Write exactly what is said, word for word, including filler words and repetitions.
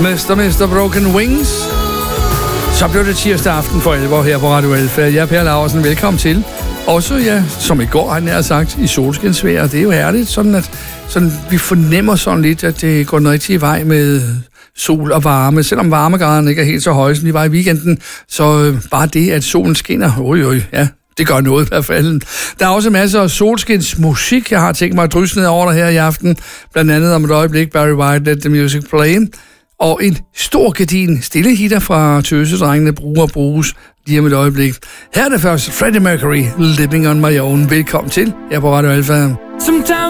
mister mister Broken Wings. Så blev det tirsdag aften for alvor her på Radio Alfa. Jeg er Per Laursen, velkommen til. Også, ja, som i går har jeg sagt, i solskinsvejr. Det er jo herligt, sådan at sådan, vi fornemmer sådan lidt, at det går den rigtige vej med sol og varme. Selvom varmegraderne ikke er helt så høje, som de var i weekenden, så øh, bare det, at solen skinner, oj, oj, ja, det gør noget i hvert fald. Der er også masser af solskinsmusik, jeg har tænkt mig at drysse ned over dig her i aften. Blandt andet om et øjeblik, Barry White, Let the Music Play. Og en stor gardin stille hitter fra Tøsedrengene bruger bruges lige om et øjeblik. Her er det først Freddie Mercury, Living on My Own. Velkommen til her på Radio Alfa. Sometimes